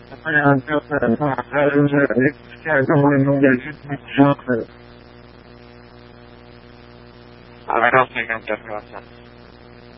أنا أتوقع تعتبر أنه يجب شاطر. A ver, no sé qué